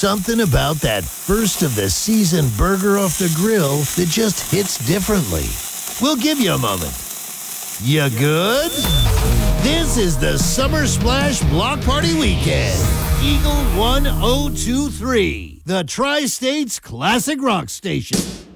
something about that first of the season burger off the grill that just hits differently. We'll give you a moment. You good? This is the Summer Splash Block Party Weekend. Eagle 1023, the Tri-States Classic Rock Station.